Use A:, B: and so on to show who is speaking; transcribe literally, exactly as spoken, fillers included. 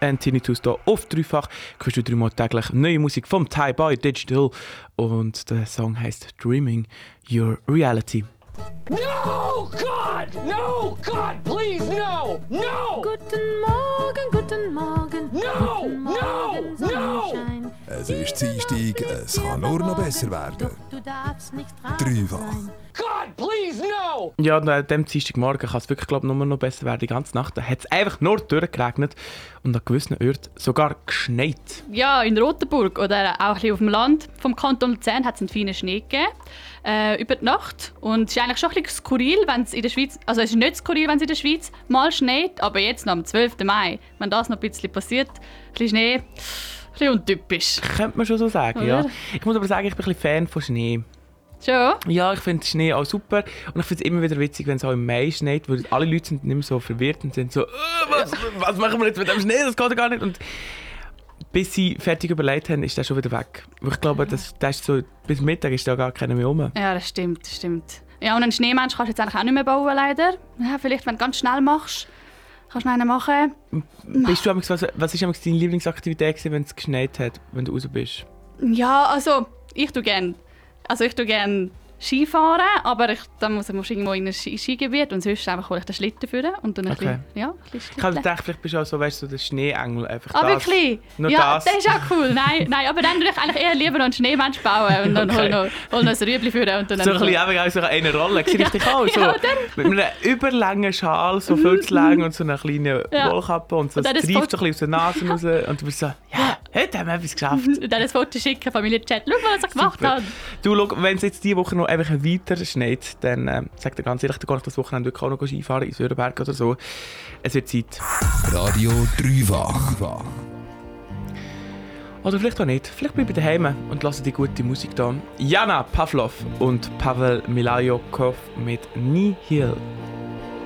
A: and Tinnitus hier auf dreifach. Du hörst dreimal täglich neue Musik vom Thai Boy Digital und der Song heisst Dreaming Your Reality.
B: No, God! No, God, please, no! No!
C: Guten Morgen, guten Morgen.
B: No!
C: Guten
B: No!
C: Morgen, Sonnenschein.
D: Es ist Dienstag, es kann nur noch besser werden.
C: Doch du darfst nicht traurig
D: Dreifach.
C: sein.
B: God, please, no!
A: Ja, und an diesem Dienstagmorgen kann es wirklich glaub, nur noch besser werden. Die ganze Nacht hat es einfach nur durchgeregnet und an gewissen Orten sogar geschneit.
E: Ja, in Rotenburg oder auch ein bisschen auf dem Land vom Kanton Luzern hat es einen feinen Schnee gegeben. Äh, über die Nacht. Und es ist eigentlich schon ein bisschen skurril, wenn es in der Schweiz, also es ist nicht skurril, wenn es in der Schweiz mal schneit, aber jetzt noch am zwölften Mai, wenn das noch ein bisschen passiert, ein bisschen Schnee, ein bisschen untypisch.
A: Könnte man schon so sagen,
E: Oder?
A: ja. Ich muss aber sagen, ich bin ein bisschen Fan von Schnee.
E: Schon?
A: Ja, ich finde Schnee auch super und ich finde es immer wieder witzig, wenn es auch im Mai schneit, weil alle Leute sind nicht mehr so verwirrt und sind so, äh, was, was machen wir jetzt mit dem Schnee, das geht ja gar nicht. Und bis sie fertig überlegt haben, ist der schon wieder weg. Ich glaube, das, das ist so, bis Mittag ist da gar keiner mehr rum.
E: Ja, das stimmt, das stimmt. Ja, und einen Schneemensch kannst du jetzt eigentlich auch nicht mehr bauen, leider. Ja, vielleicht, wenn du ganz schnell machst, kannst du noch einen machen.
A: Bist du, amigs- was, was ist amigs deine Lieblingsaktivität gewesen, wenn es geschneit hat, wenn du raus bist?
E: Ja, also, ich tue gerne also ich tue gerne Skifahren, aber ich, dann muss ich irgendwo in ein Ski- Skigebiet und sonst einfach hole ich den Schlitten führen und dann ein
A: Okay.
E: bisschen, ja, ein bisschen
A: Ich habe
E: Schlitten.
A: gedacht, vielleicht bist du auch so, weißt du, so der Schneeengel. Einfach
E: Ah,
A: das.
E: wirklich?
A: Nur
E: ja,
A: das.
E: das ist auch cool. Nein, nein, aber dann würde ich eigentlich eher lieber noch einen Schneemensch bauen und dann
A: Okay.
E: hol noch, hol noch ein Rüebli führen und dann
A: So ein
E: einfach-
A: bisschen einfach so eine Rolle. Siehst du dich auch? So,
E: ja,
A: mit einem überlangen Schal, so viel zu lang und so einer kleinen
E: Ja.
A: Wollkappe und so,
E: Und
A: es
E: dann das
A: treibt so ein bisschen aus der Nase raus und du bist so, ja, heute haben wir etwas geschafft.
E: und dann ein Foto schicken, Familienchat. Schau mal, was ich gemacht
A: Super.
E: habe.
A: Du, schau, wenn es jetzt diese Woche noch einfach weiter schneit, dann äh, sag dir ganz ehrlich, dann kann ich das Wochenende wirklich auch noch Skifahren in Sörenberg oder so. Es wird Zeit.
D: Radio Dreifach.
A: Oder vielleicht auch nicht. Vielleicht bleibe ich daheim und lasse die gute Musik da. Jana Pavlov und Pavel Milajokov mit Nihil.